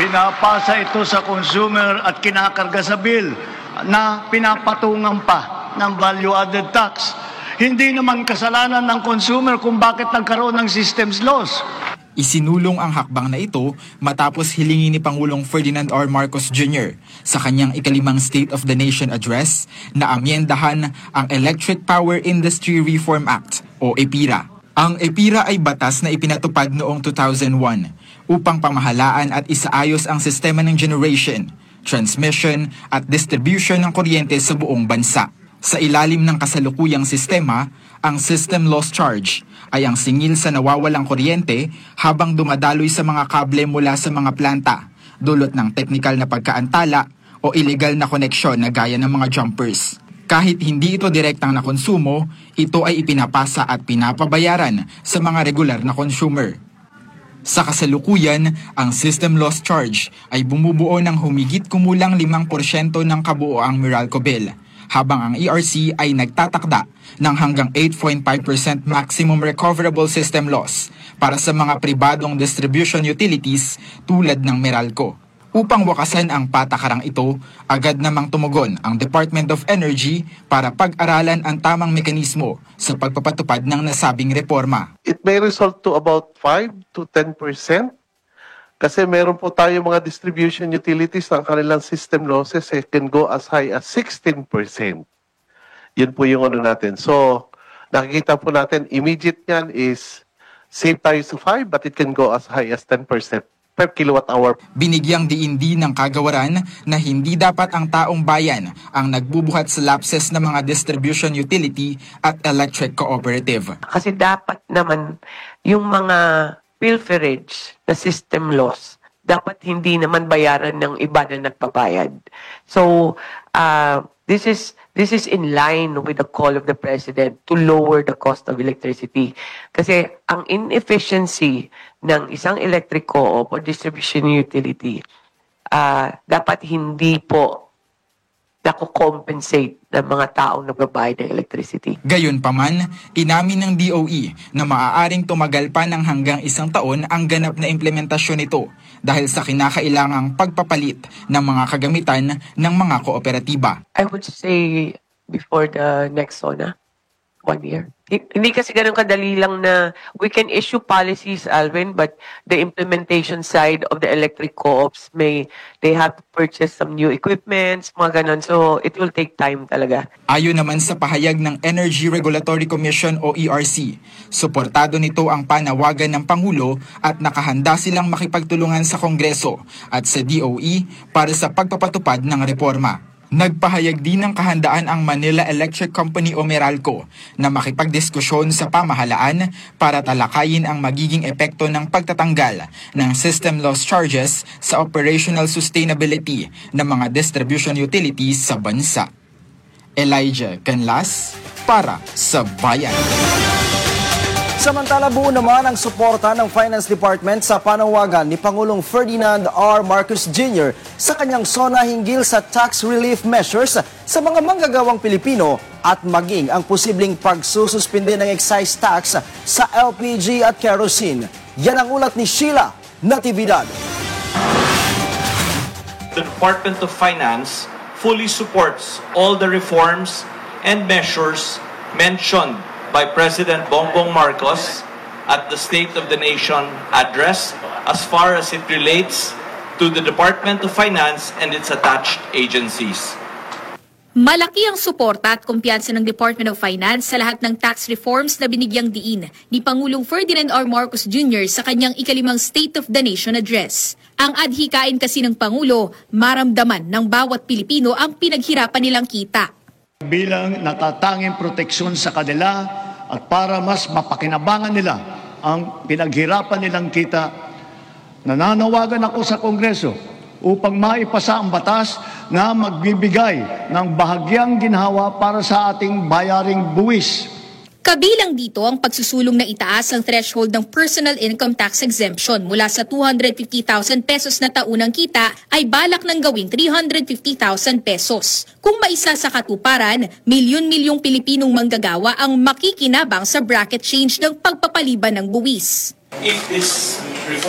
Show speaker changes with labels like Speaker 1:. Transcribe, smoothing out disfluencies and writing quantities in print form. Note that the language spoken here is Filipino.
Speaker 1: Pinapasa ito sa consumer at kinakarga sa bill na pinapatungan pa ng value-added tax. Hindi naman kasalanan ng consumer kung bakit nagkaroon ng systems loss.
Speaker 2: Isinulong ang hakbang na ito matapos hilingin ni Pangulong Ferdinand R. Marcos Jr. sa kanyang ika-5 State of the Nation Address na amyendahan ang Electric Power Industry Reform Act o EPIRA. Ang EPIRA ay batas na ipinatupad noong 2001 upang pamahalaan at isaayos ang sistema ng generation, transmission at distribution ng kuryente sa buong bansa. Sa ilalim ng kasalukuyang sistema, ang System Loss Charge ay ang singil sa nawawalang kuryente habang dumadaloy sa mga kable mula sa mga planta, dulot ng teknikal na pagkaantala o illegal na koneksyon na gaya ng mga jumpers. Kahit hindi ito direktang nakonsumo, ito ay ipinapasa at pinapabayaran sa mga regular na consumer. Sa kasalukuyan, ang System Loss Charge ay bumubuo ng humigit kumulang 5% ng kabuoang Meralco bill, habang ang ERC ay nagtatakda ng hanggang 8.5% maximum recoverable system loss para sa mga pribadong distribution utilities tulad ng Meralco. Upang wakasan ang patakarang ito, agad namang tumugon ang Department of Energy para pag-aralan ang tamang mekanismo sa pagpapatupad ng nasabing reforma.
Speaker 3: It may result to about 5 to 10%. Kasi meron po tayo mga distribution utilities ng kanilang system losses can go as high as 16%. Yun po yung ano natin. So, nakikita po natin, immediate yan is save tayo sa 5 but it can go as high as 10% per kilowatt hour.
Speaker 2: Binigyang diin din ng kagawaran na hindi dapat ang taong bayan ang nagbubuhat sa lapses ng mga distribution utility at electric cooperative.
Speaker 4: Kasi dapat naman yung mga pilferage na system loss, dapat hindi naman bayaran ng iba na nagbabayad. So, this is in line with the call of the President to lower the cost of electricity. Kasi ang inefficiency ng isang electric co-op o distribution utility, dapat hindi po nako-compensate ng mga taong nagbabayad ng electricity.
Speaker 2: Gayunpaman, inamin ng DOE na maaaring tumagal pa ng hanggang 1 taon ang ganap na implementasyon nito dahil sa kinakailangang pagpapalit ng mga kagamitan ng mga kooperatiba.
Speaker 4: I would say before the next SONA, 1 year. Hindi kasi ganun kadali lang na we can issue policies, Alvin, but the implementation side of the electric co-ops they have to purchase some new equipments, mga ganun. So it will take time talaga.
Speaker 2: Ayon naman sa pahayag ng Energy Regulatory Commission o ERC, suportado nito ang panawagan ng Pangulo at nakahanda silang makipagtulungan sa Kongreso at sa DOE para sa pagpapatupad ng reforma. Nagpahayag din ng kahandaan ang Manila Electric Company o Meralco na makipagdiskusyon sa pamahalaan para talakayin ang magiging epekto ng pagtatanggal ng system loss charges sa operational sustainability ng mga distribution utilities sa bansa. Elijah Canlas para sa Bayan.
Speaker 5: Samantala, buo naman ang suporta ng Finance Department sa panawagan ni Pangulong Ferdinand R. Marcos Jr. sa kanyang SONA hinggil sa tax relief measures sa mga manggagawang Pilipino at maging ang posibleng pagsususpinde ng excise tax sa LPG at kerosene. Yan ang ulat ni Sheila Natividad.
Speaker 6: The Department of Finance fully supports all the reforms and measures mentioned by President Bongbong Marcos at the State of the Nation address as far as it relates to the Department of Finance and its attached agencies.
Speaker 7: Malaki ang suporta at kumpiyansa ng Department of Finance sa lahat ng tax reforms na binigyang diin ni Pangulong Ferdinand R. Marcos Jr. sa kanyang ika-5 State of the Nation address. Ang adhikain kasi ng Pangulo, maramdaman ng bawat Pilipino ang pinaghirapan nilang kita.
Speaker 1: Bilang natatanging proteksyon sa kanila at para mas mapakinabangan nila ang pinaghirapan nilang kita, nananawagan ako sa Kongreso upang maipasa ang batas na magbibigay ng bahagyang ginhawa para sa ating bayaring buwis.
Speaker 7: Kabilang dito ang pagsusulong na itaas ang threshold ng personal income tax exemption mula sa 250,000 pesos na taunang kita ay balak ng gawing 350,000 pesos. Kung maisa sa katuparan, milyon-milyong Pilipinong manggagawa ang makikinabang sa bracket change ng pagpapaliban ng buwis.
Speaker 6: If this